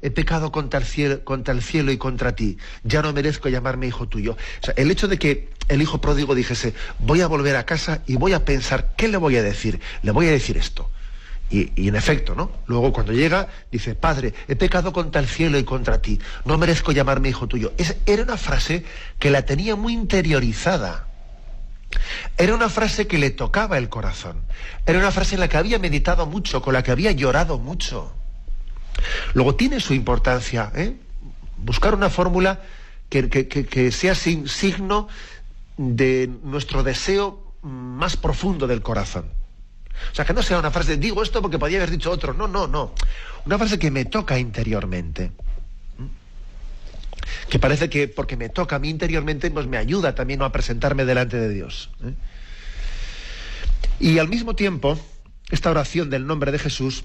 he pecado contra el cielo y contra ti, ya no merezco llamarme hijo tuyo. O sea, el hecho de que el hijo pródigo dijese, voy a volver a casa y voy a pensar, ¿qué le voy a decir? Le voy a decir esto. Y en efecto, ¿no? Luego cuando llega, dice, Padre, he pecado contra el cielo y contra ti, no merezco llamarme hijo tuyo. Era una frase que la tenía muy interiorizada. Era una frase que le tocaba el corazón. Era una frase en la que había meditado mucho, con la que había llorado mucho. Luego tiene su importancia, buscar una fórmula que sea signo de nuestro deseo más profundo del corazón. O sea, que no sea una frase, digo esto porque podía haber dicho otro. No. Una frase que me toca interiormente. Que parece que porque me toca a mí interiormente, pues me ayuda también a presentarme delante de Dios. Y al mismo tiempo, esta oración del nombre de Jesús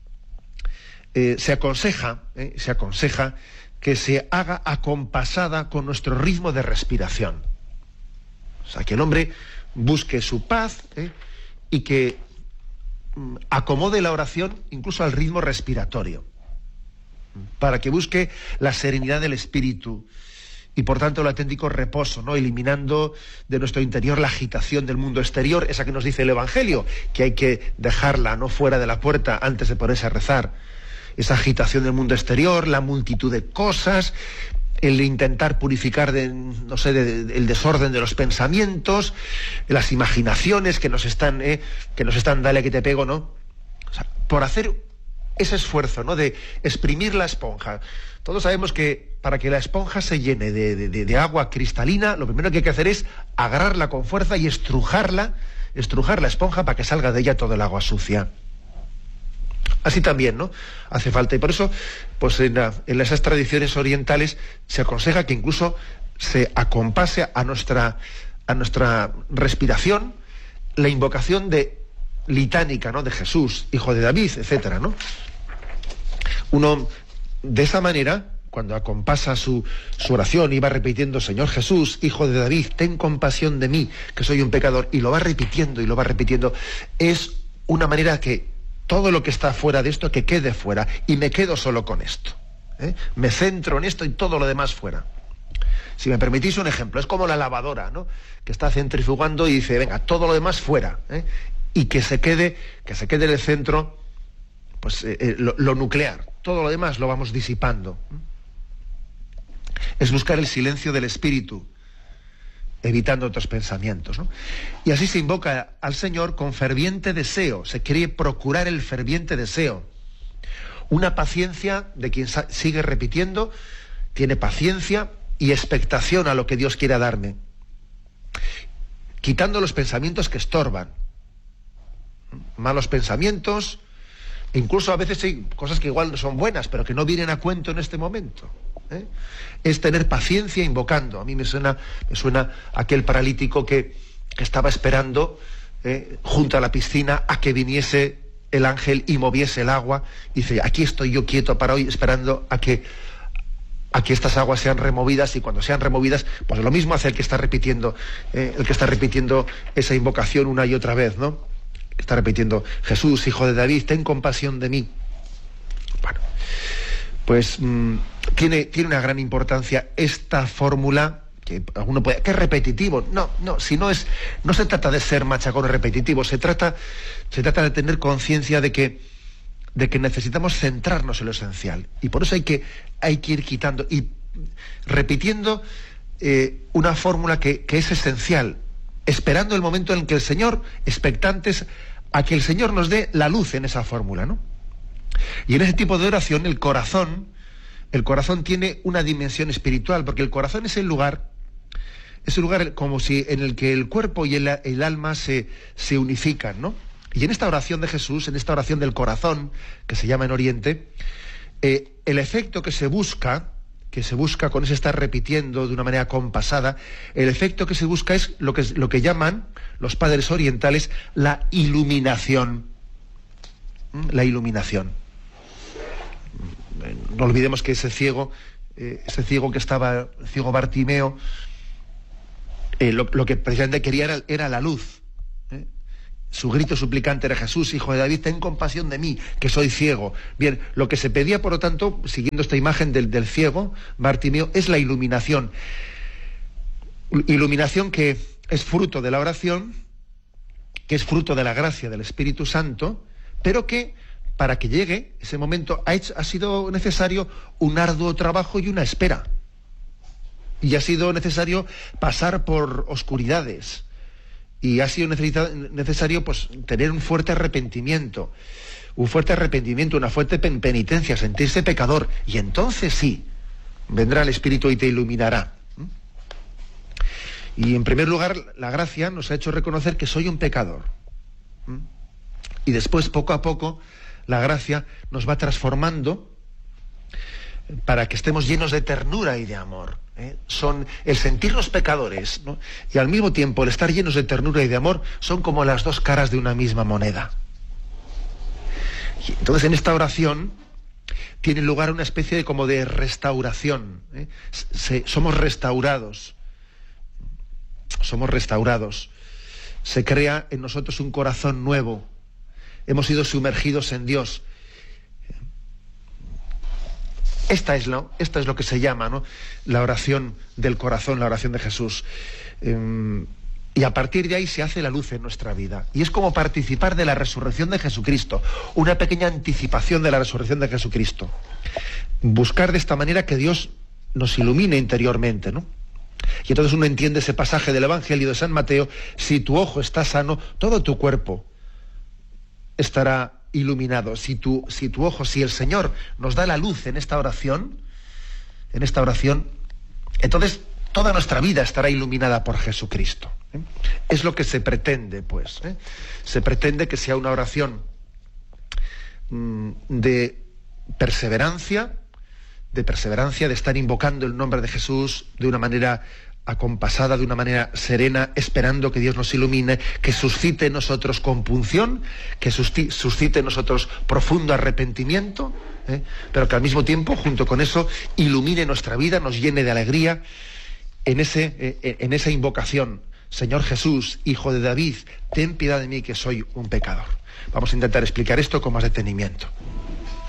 se aconseja que se haga acompasada con nuestro ritmo de respiración. O sea, que el hombre busque su paz y que acomode la oración incluso al ritmo respiratorio, para que busque la serenidad del espíritu y por tanto el auténtico reposo, ¿no? Eliminando de nuestro interior la agitación del mundo exterior, esa que nos dice el Evangelio, que hay que dejarla, ¿no?, fuera de la puerta antes de ponerse a rezar. Esa agitación del mundo exterior, la multitud de cosas, el intentar purificar el desorden de los pensamientos, las imaginaciones que nos están dale que te pego, ¿no? O sea, por hacer ese esfuerzo, ¿no?, de exprimir la esponja. Todos sabemos que para que la esponja se llene de agua cristalina, lo primero que hay que hacer es agarrarla con fuerza y estrujar la esponja para que salga de ella todo el agua sucia. Así también, ¿no?, hace falta. Y por eso, pues en esas tradiciones orientales se aconseja que incluso se acompase a nuestra respiración la invocación litánica, ¿no?, de Jesús, hijo de David, etcétera, ¿no? Uno, de esa manera, cuando acompasa su oración y va repitiendo, Señor Jesús, hijo de David, ten compasión de mí, que soy un pecador, y lo va repitiendo, es una manera que todo lo que está fuera de esto, que quede fuera, y me quedo solo con esto. Me centro en esto y todo lo demás fuera. Si me permitís un ejemplo, es como la lavadora, ¿no?, que está centrifugando y dice, venga, todo lo demás fuera, y que se quede en el centro, pues lo nuclear. Todo lo demás lo vamos disipando. Es buscar el silencio del espíritu, evitando otros pensamientos, ¿no? Y así se invoca al Señor con ferviente deseo, se quiere procurar el ferviente deseo. Una paciencia de quien sigue repitiendo, tiene paciencia y expectación a lo que Dios quiera darme, quitando los pensamientos que estorban, malos pensamientos, e incluso a veces hay cosas que igual no son buenas, pero que no vienen a cuento en este momento. Es tener paciencia invocando. A mí me suena aquel paralítico que estaba esperando junto a la piscina a que viniese el ángel y moviese el agua. Y dice, aquí estoy yo quieto para hoy, esperando a que estas aguas sean removidas, y cuando sean removidas, pues lo mismo hace el que está repitiendo esa invocación una y otra vez, ¿no? Está repitiendo, Jesús, hijo de David, ten compasión de mí. Bueno, pues tiene una gran importancia esta fórmula, que alguno puede, que es repetitivo. No se trata de ser machacón repetitivo, se trata de tener conciencia de que necesitamos centrarnos en lo esencial. Y por eso hay que ir quitando y repitiendo una fórmula que es esencial, esperando el momento en que el Señor, expectantes a que el Señor nos dé la luz en esa fórmula, ¿no? Y en ese tipo de oración el corazón tiene una dimensión espiritual, porque el corazón es el lugar como si en el que el cuerpo y el alma se unifican, ¿no? Y en esta oración de Jesús, en esta oración del corazón, que se llama en Oriente, el efecto que se busca con ese estar repitiendo de una manera compasada, el efecto que se busca es lo que llaman los padres orientales la iluminación. La iluminación. No olvidemos que ese ciego que estaba, el ciego Bartimeo, lo que precisamente quería era la luz. Su grito suplicante era: Jesús, hijo de David, ten compasión de mí, que soy ciego. Bien, lo que se pedía, por lo tanto, siguiendo esta imagen del ciego, Bartimeo, es la iluminación. Iluminación que es fruto de la oración, que es fruto de la gracia del Espíritu Santo, pero que, para que llegue ese momento, ha sido necesario un arduo trabajo y una espera. Y ha sido necesario pasar por oscuridades. Y ha sido necesario pues tener un fuerte arrepentimiento, una fuerte penitencia, sentirse pecador. Y entonces sí, vendrá el Espíritu y te iluminará. Y en primer lugar, la gracia nos ha hecho reconocer que soy un pecador. Y después, poco a poco, la gracia nos va transformando para que estemos llenos de ternura y de amor. Son el sentirnos pecadores, ¿no? Y al mismo tiempo el estar llenos de ternura y de amor son como las dos caras de una misma moneda. Y entonces en esta oración tiene lugar una especie de como de restauración. Somos restaurados. Se crea en nosotros un corazón nuevo. Hemos sido sumergidos en Dios. Esta es lo que se llama, ¿no?, la oración del corazón, la oración de Jesús. Y a partir de ahí se hace la luz en nuestra vida. Y es como participar de la resurrección de Jesucristo, una pequeña anticipación de la resurrección de Jesucristo. Buscar de esta manera que Dios nos ilumine interiormente, ¿no? Y entonces uno entiende ese pasaje del Evangelio de San Mateo: si tu ojo está sano, todo tu cuerpo estará iluminado. Si el Señor nos da la luz en esta oración, entonces toda nuestra vida estará iluminada por Jesucristo. Es lo que se pretende, pues. Se pretende que sea una oración de perseverancia, de estar invocando el nombre de Jesús de una manera acompasada, de una manera serena, esperando que Dios nos ilumine, que suscite en nosotros compunción, que suscite en nosotros profundo arrepentimiento, pero que al mismo tiempo, junto con eso, ilumine nuestra vida, nos llene de alegría en esa invocación: Señor Jesús, hijo de David, ten piedad de mí, que soy un pecador. Vamos a intentar explicar esto con más detenimiento.